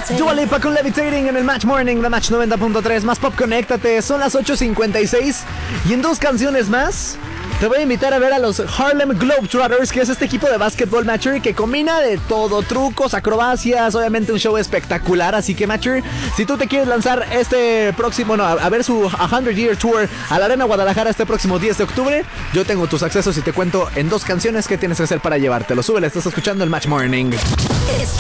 Dua Lipa con Levitating en el Match Morning, la Match 90.3, más pop, conéctate. Son las 8:56 y en 2 canciones más te voy a invitar a ver a los Harlem Globetrotters, que es este equipo de básquetbol, Matcher, que combina de todo, trucos, acrobacias, obviamente un show espectacular. Así que, Matcher, si tú te quieres lanzar este próximo, a ver su 100 Year Tour a la Arena Guadalajara este próximo 10 de octubre, yo tengo tus accesos y te cuento en 2 canciones qué tienes que hacer para llevártelo. Súbele, estás escuchando el Match Morning.